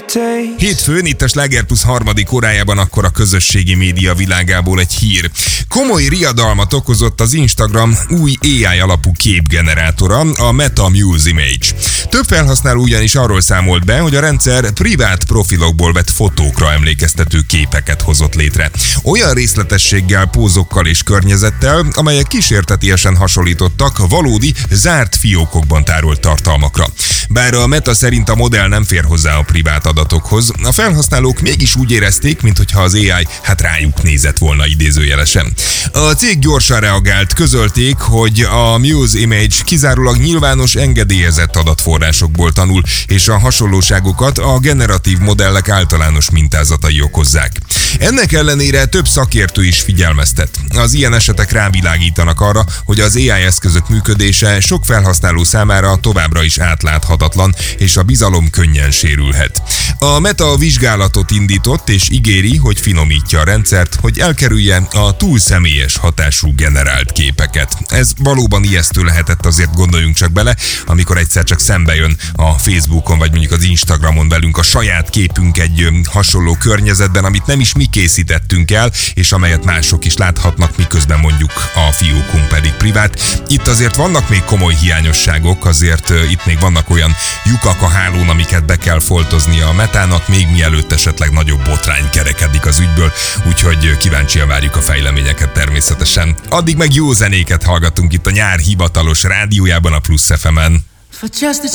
Hétfőn itt a Sláger Plus harmadik órájában akkor a közösségi média világából egy hír. Komoly riadalmat okozott az Instagram új AI alapú képgenerátora, a Meta Muse Image. Több felhasználó ugyanis arról számolt be, hogy a rendszer privát profilokból vett fotókra emlékeztető képeket hozott létre. Olyan részletességgel, pózokkal és környezettel, amelyek kísértetiesen hasonlítottak valódi, zárt fiókokban tárolt tartalmakra. Bár a Meta szerint a modell nem fér hozzá a privát adatokhoz, a felhasználók mégis úgy érezték, mintha az AI rájuk nézett volna idézőjelesen. A cég gyorsan reagált, közölték, hogy a Muse Image kizárólag nyilvános engedélyezett adatforrásokból tanul, és a hasonlóságokat a generatív modellek általános mintázatai okozzák. Ennek ellenére több szakértő is figyelmeztet. Az ilyen esetek rávilágítanak arra, hogy az AI eszközök működése sok felhasználó számára továbbra is átláthatatlan, és a bizalom könnyen sérülhet. A Meta vizsgálatot indított, és ígéri, hogy finomítja a rendszert, hogy elkerülje a túl személyes hatású generált képeket. Ez valóban ijesztő lehetett, azért gondoljunk csak bele, amikor egyszer csak szembe jön a Facebookon, vagy mondjuk az Instagramon velünk a saját képünk egy hasonló környezetben, amit nem is mi készítettünk el, és amelyet mások is láthatnak, miközben mondjuk a fiókunk pedig privát. Itt azért vannak még komoly hiányosságok, azért itt még vannak olyan lyukak a hálón, amiket be kell foltoznia a Metának, még mielőtt esetleg nagyobb botrány kerekedik az ügyből, úgyhogy kíváncsian várjuk a fejleményeket természetesen. Addig meg jó zenéket hallgatunk itt a nyár hivatalos rádiójában, a Plusz FM-en.